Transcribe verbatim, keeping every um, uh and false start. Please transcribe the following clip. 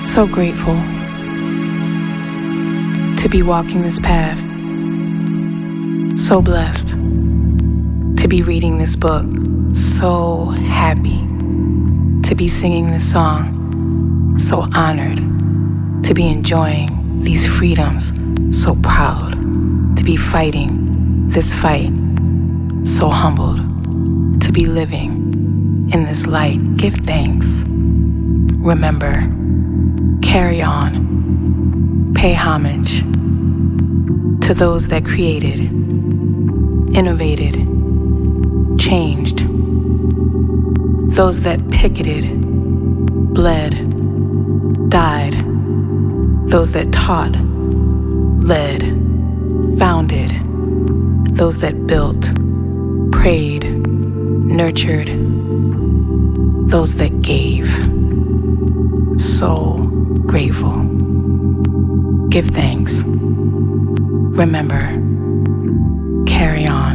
So grateful to be walking this path. So blessed to be reading this book. So happy to be singing this song. So honored to be enjoying these freedoms. So proud to be fighting this fight. So humbled to be living in this light. Give thanks. Remember. Carry on. Pay homage to those that created, innovated, changed. Those that picketed, bled, died. Those that taught, led, founded. Those that built, prayed, nurtured. Those that gave. So grateful. Give thanks. Remember. Carry on.